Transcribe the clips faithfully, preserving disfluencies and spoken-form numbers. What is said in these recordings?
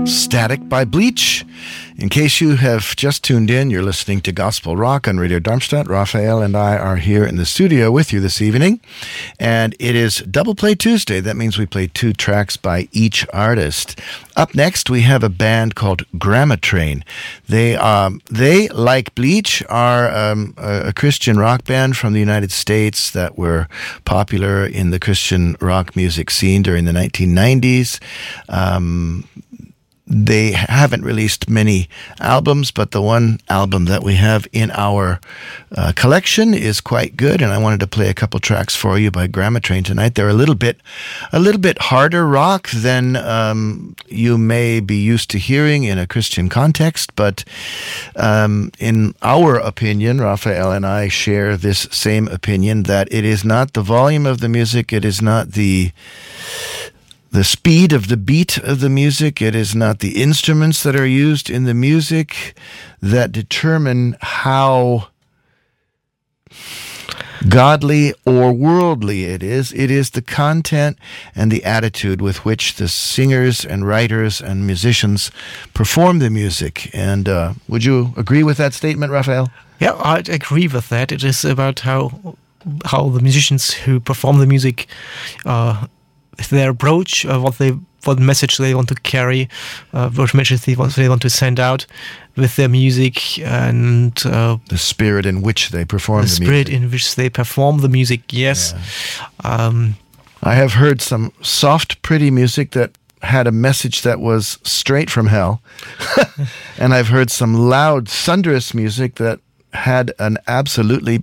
Static by Bleach. In case you have just tuned in, you're listening to Gospel Rock on Radio Darmstadt. Raphael and I are here in the studio with you this evening, and it is Double Play Tuesday. That means we play two tracks by each artist. Up next, we have a band called Grammatrain. They, um, they like Bleach, are um, a, a Christian rock band from the United States that were popular in the Christian rock music scene during the nineteen nineties. Um, They haven't released many albums, but the one album that we have in our uh, collection is quite good, and I wanted to play a couple tracks for you by Grammatrain tonight. They're a little bit, a little bit harder rock than um, you may be used to hearing in a Christian context, but um, in our opinion, Raphael and I share this same opinion that it is not the volume of the music, it is not the The speed of the beat of the music, it is not the instruments that are used in the music that determine how godly or worldly it is. It is the content and the attitude with which the singers and writers and musicians perform the music. And uh, would you agree with that statement, Raphael? Yeah, I agree with that. It is about how how the musicians who perform the music uh their approach, uh, what they, what message they want to carry, uh, what message they want, they want to send out with their music, and uh, the spirit in which they perform the, the spirit music. in which they perform the music. Yes, yeah. um, I have heard some soft, pretty music that had a message that was straight from hell, and I've heard some loud, thunderous music that had an absolutely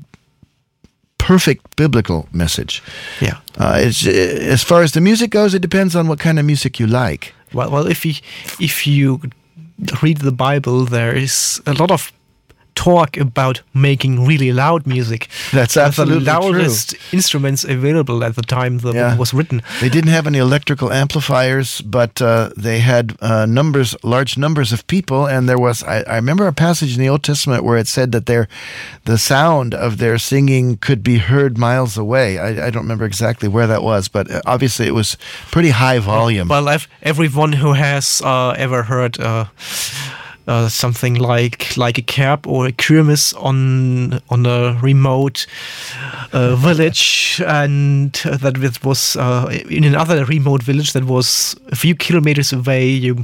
perfect biblical message. Yeah. Uh, it's, as far as the music goes, it depends on what kind of music you like. Well, well, if you if you read the Bible, there is a lot of talk about making really loud music. That's absolutely the loudest true. instruments available at the time the yeah. book was written. They didn't have any electrical amplifiers, but uh, they had uh, numbers, large numbers of people, and there was. I, I remember a passage in the Old Testament where it said that their, the sound of their singing could be heard miles away. I, I don't remember exactly where that was, but obviously it was pretty high volume. Well, I've, everyone who has uh, ever heard. Uh, Uh, something like like a kerb or a kermis on on a remote uh, village, and that it was uh, in another remote village that was a few kilometers away. You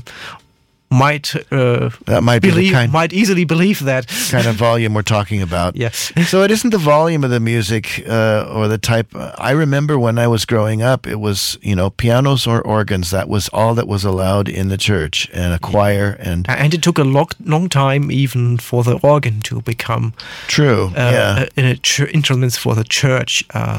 might uh, that might believe, be the kind, might easily believe that kind of volume we're talking about. Yes. So it isn't the volume of the music uh, or the type. I remember when I was growing up, it was, you know, pianos or organs. That was all that was allowed in the church, and a choir. And and it took a long, long time even for the organ to become true. Uh, yeah, a, a ch- instruments for the church. Uh,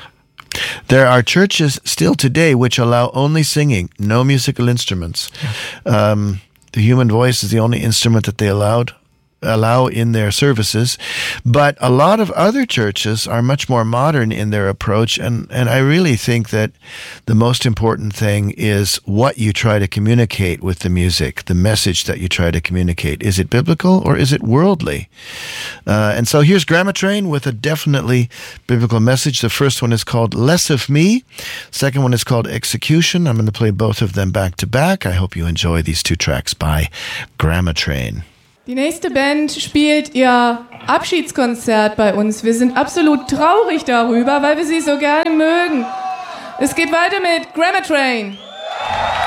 There are churches still today which allow only singing, no musical instruments. Yeah. Um, the human voice is the only instrument that they allowed allow in their services, but a lot of other churches are much more modern in their approach, and, and I really think that the most important thing is what you try to communicate with the music, the message that you try to communicate. Is it biblical or is it worldly? Uh, and so here's Grammatrain with a definitely biblical message. The first one is called Less of Me. Second one is called Execution. I'm going to play both of them back to back. I hope you enjoy these two tracks by Grammatrain. Die nächste Band spielt ihr Abschiedskonzert bei uns. Wir sind absolut traurig darüber, weil wir sie so gerne mögen. Es geht weiter mit Grammatrain.